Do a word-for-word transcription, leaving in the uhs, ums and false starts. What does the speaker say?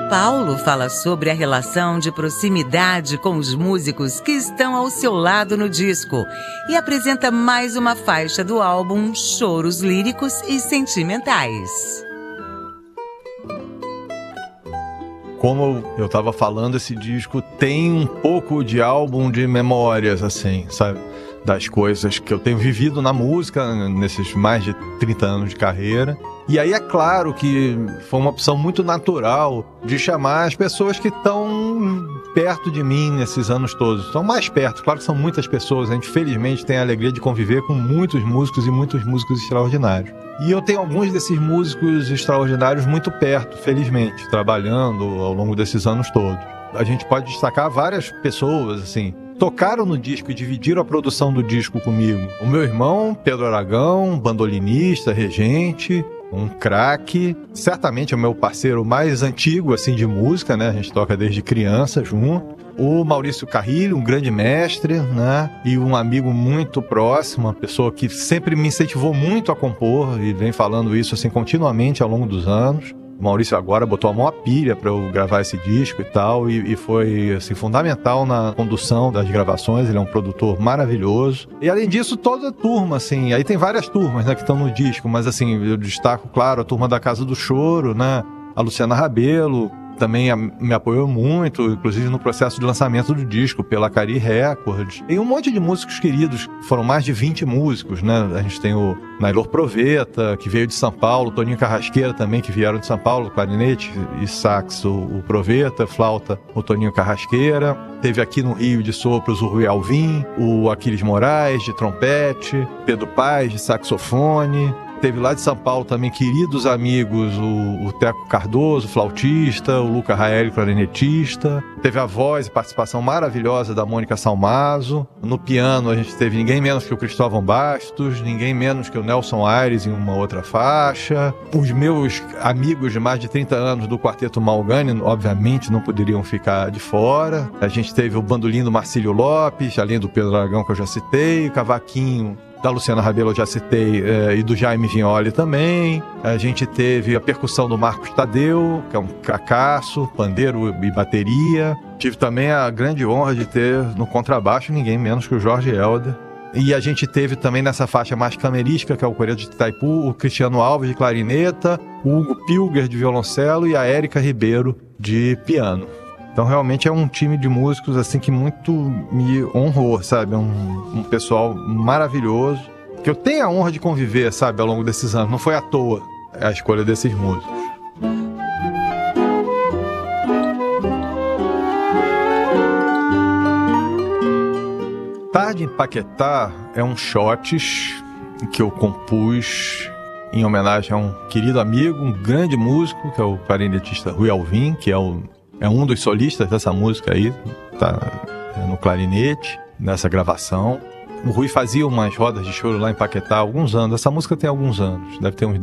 Paulo fala sobre a relação de proximidade com os músicos que estão ao seu lado no disco e apresenta mais uma faixa do álbum Choros Líricos e Sentimentais. Como eu estava falando, esse disco tem um pouco de álbum de memórias, assim, sabe? Das coisas que eu tenho vivido na música nesses mais de trinta anos de carreira. E aí é claro que foi uma opção muito natural de chamar as pessoas que estão perto de mim nesses anos todos. Estão mais perto, claro que são muitas pessoas. A gente felizmente tem a alegria de conviver com muitos músicos e muitos músicos extraordinários. E eu tenho alguns desses músicos extraordinários muito perto, felizmente, trabalhando ao longo desses anos todos. A gente pode destacar várias pessoas, assim, tocaram no disco e dividiram a produção do disco comigo. O meu irmão, Pedro Aragão, bandolinista, regente, um craque. Certamente é o meu parceiro mais antigo, assim, de música, né? A gente toca desde criança junto. O Maurício Carrilho, um grande mestre, né? E um amigo muito próximo, uma pessoa que sempre me incentivou muito a compor e vem falando isso, assim, continuamente ao longo dos anos. O Maurício agora botou a maior pilha para eu gravar esse disco e tal, e, e foi assim, fundamental na condução das gravações. Ele é um produtor maravilhoso. E além disso, toda a turma, assim, aí tem várias turmas, né, que estão no disco, mas assim, eu destaco, claro, a turma da Casa do Choro, né, a Luciana Rabelo, também me apoiou muito, inclusive no processo de lançamento do disco pela Cari Records. E um monte de músicos queridos, foram mais de vinte músicos, né? A gente tem o Nailor Proveta, que veio de São Paulo, Toninho Carrasqueira também, que vieram de São Paulo, clarinete e sax, o, o Proveta, flauta, o Toninho Carrasqueira. Teve aqui no Rio de sopros o Rui Alvim, o Aquiles Moraes, de trompete, Pedro Paes, de saxofone. Teve lá de São Paulo também queridos amigos, o, o Teco Cardoso, flautista, o Luca Raeli, clarinetista. Teve a voz e participação maravilhosa da Mônica Salmazo. No piano a gente teve ninguém menos que o Cristóvão Bastos, ninguém menos que o Nelson Aires em uma outra faixa. Os meus amigos de mais de trinta anos do Quarteto Malgani, obviamente, não poderiam ficar de fora. A gente teve o bandolim do Marcílio Lopes, além do Pedro Aragão que eu já citei, o cavaquinho da Luciana Rabelo eu já citei, é, e do Jaime Vignoli também. A gente teve a percussão do Marcos Tadeu, que é um cacaço, pandeiro e bateria. Tive também a grande honra de ter no contrabaixo ninguém menos que o Jorge Helder. E a gente teve também nessa faixa mais camerística, que é o Coreto de Itaipu, o Cristiano Alves de clarineta, o Hugo Pilger de violoncelo e a Érica Ribeiro de piano. Então realmente é um time de músicos assim que muito me honrou, sabe? É um, um pessoal maravilhoso, que eu tenho a honra de conviver, sabe, ao longo desses anos. Não foi à toa a escolha desses músicos. Tarde em Paquetá é um shots que eu compus em homenagem a um querido amigo, um grande músico, que é o clarinetista Rui Alvim, que é o É um dos solistas dessa música aí, tá no clarinete, nessa gravação. O Rui fazia umas rodas de choro lá em Paquetá há alguns anos. Essa música tem alguns anos, deve ter uns